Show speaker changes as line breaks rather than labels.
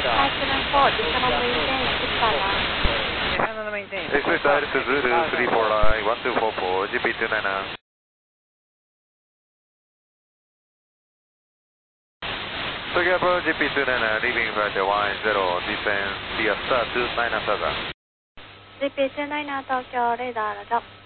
Cyclone 4, descend on maintain, 6
Express direct to Zulu 34 line 1244, GP299. Tokyo Approach GP299, leaving flight 10, descend via star 297.
GP29 東京レーダーラジャ